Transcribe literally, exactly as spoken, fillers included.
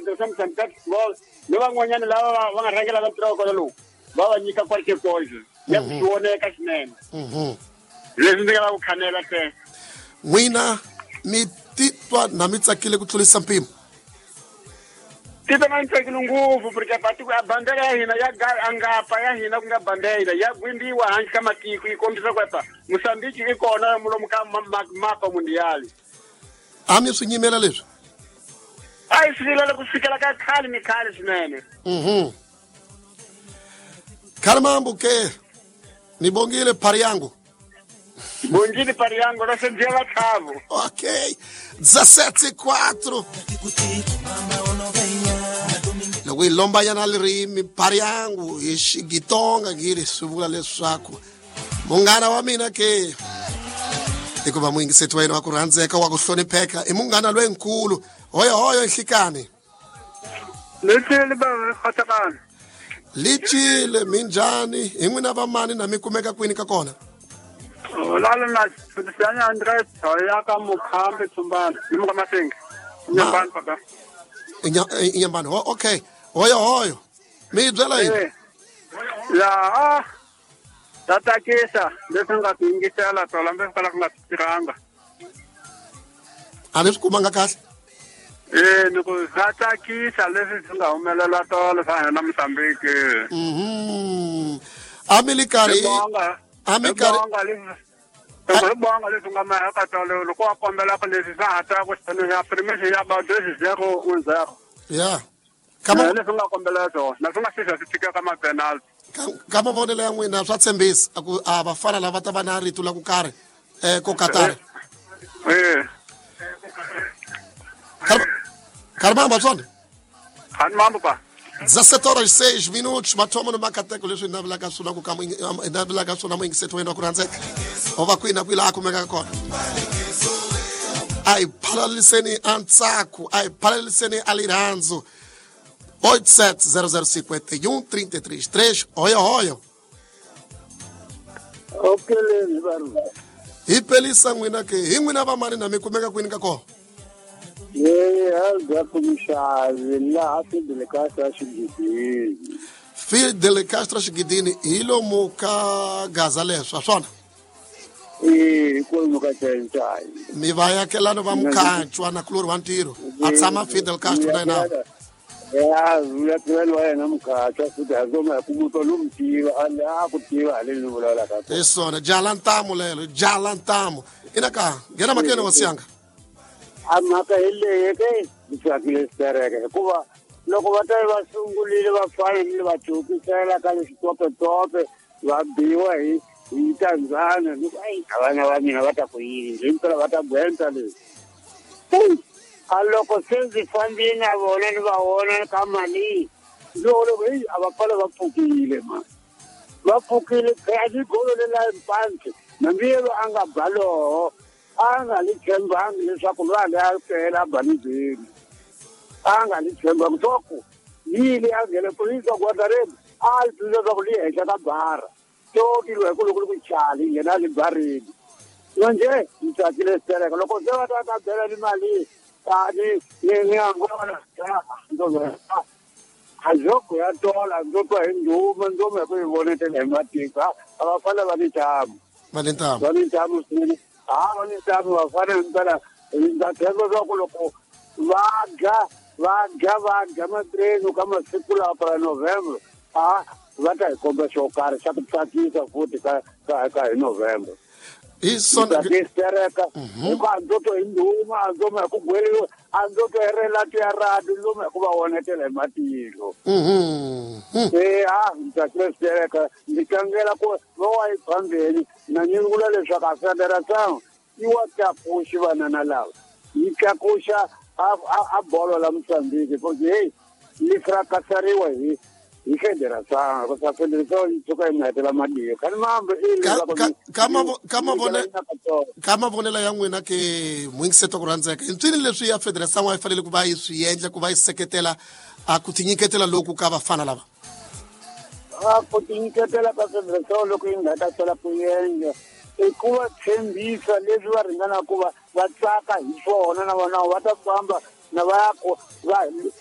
tirhisa basketball ni van'wanyana lava va nga rhangela ka ntirho lowu va va nyika quality course ya ku voneka swinene leswi ndzi nga ku khanela se n'wina mi titwa na mi tsakile ku tlurisa mpimo tita na ntsakile ngopfu porque pati ku bandera ya hina ya angapa ya hina ku nga bandera ya gwimbiwa hansi ka matiko yi kombisa ku pa Mozambique i kona mulomu ka mapa mundial a mi swi nyimela leswi ai swilo loko fikela ka khali mi khali swinene mhm Kharimambo ke nibongile phari yangu bongile phari yangu lo senjela thabo okay dezessete e quatro loko hi lomba yana lirimi phari yangu hi Xigitonga ngiri swi vula leswaku munghana wa mina ke hikuva muingiseti wa yena wa ku rhandzeka wa ku hlonipheka i munghana loyinkulu hoyo hoyo nhlikani lechile ba khatakana lichile minjani hi n'wina va mani na mi kumeka kwini ka kona lala na tsanya Andres ya ka Mukhambe Tsumbana ni muka Masenga Nyambani papa Nyambani okay hoyo hoyo mi byela yini ya tatakisa leswi nga tingisela tola mbe kala ku nga tiranga a ni swi kumanga kahle eh ni ku tatakisa leswi swi nga humelela tolo fa na Mozambique mhm amikari amikari Ko bonga leswi nga ma ka tolo loko a kombela ku leswi sa hata ku sene ya permission ya ba deux zero un zero yeah kama leswi nga kombela to na swi nga sisa swi fika ka ma penalty kama vonele ya n'wina swa tshembisa ku a vafana lava ta va na rito la ku karhi eh ko Qatar eh Kharimambo swona Kharimambo pa dezessete horas e seis minutos mathomo no makateko leswi na vulaka swona ku ka na vulaka swona muingiseti wena wa ku rhandzeka o va kwina kwila a kumeka kona ai phalaliseni antsako ai phalaliseni alirhandzo oito sete zero zero cinquenta e um trinta e três três hoyo hoyo okay baru hi pelisa n'wina ke hi n'wina va mani na mi kumeka kwini ka kona eh ha ku mixavi laha Fidel Castro Xigidini Fidel Castro Xigidini hi lomu ka Gaza leswa swona eh ku mu ka tsentsai mi va yakelana va mukhantswa na kulori wa ntirho a tshama Fidel Castro na yena ya vula tselo yena mukhatsa futhi azoma ku muto lumtiva ala ku tiva ale ni vulala ka e sona jalantamo lelo jalantamo ina ka ngena makene wasiyanga amaka ile ke tsakile stereke kuba loko vata va sungulile va fanele va chukisela ka le xitope tope va biwa hi hi Tanzania ni ai avana va mina va ta ku yini impela va ta bwenta le alloko senzi fambile na vona ni va vona ka mali loko hi avapala va pfukile ma va pfukile khadi golo le la mpanti nambiyelo anga balo anga li tshembanga leswaku va le a phela banizini anga li tshemba mtoko yile angele polisi guardaremo al tuzo za kuli hesha ka bara to kilwe ku loko ku chali yena li barini nje mtsakile stereka loko se va ta ta bela ni mali tani ni ni angona ndo azoko ya dola ndo hi nduma ndo me ku vone tele matika abafana bani tamu bani tamu bani tamu sini ah bani tamu bafana ndala ndatheko zoko loko vaga vaga vaga matreno kama sikula para November ah vata ikomba shokara xa ku tsakisa futhi ka ka ka hi November isona stereka ku andoto induma andoma ku gwelo andoto erela tu ya radu ndoma ku va wonetela matilo mhm eh ah ndza stereka ndikangela ku no wa ipambeni na nyingula leswaku a federação iwa ta pushi vana na lava yikakusha a a bolo la Mozambique porque hey li fracasariwa hi hi federação ko sa federação itsoka imetela madiyo Kharimambo ile kama kama vone kama vonela ya n'wina ke muingiseto ku rhandzeka intswini leswi ya federação wa fanele ku va yi swi endla ku va yi seketela a ku tinyiketela loku ka vafana lava a ku tinyiketela ka federação loko yi nga ta tsala ku endla i ku va tshembisa leswi va ringana ku va va tsaka hi swona na vona va ta famba na va ku va